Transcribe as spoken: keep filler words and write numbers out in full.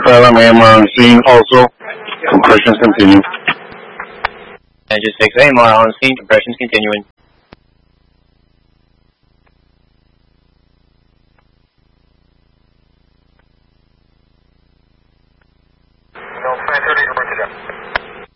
seven, AMR on scene also. Compressions continue. Engine six, A M R on scene, compressions continuing.